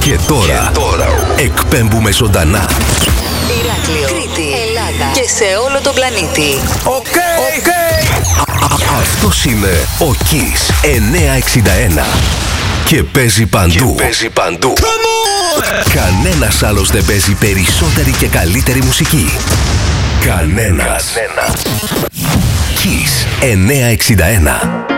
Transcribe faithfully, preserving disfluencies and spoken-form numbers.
Και τώρα, και τώρα εκπέμπουμε ζωντανά Ηράκλειο, Κρήτη, Ελλάδα και σε όλο τον πλανήτη. Οκ, οκ. Αυτός είναι ο Kiss εννιακόσια εξήντα ένα. Και παίζει παντού. Και παίζει παντού. Κανένας άλλος δεν παίζει περισσότερη και καλύτερη μουσική. Κανένας. Κανένα. Kiss εννιακόσια εξήντα ένα.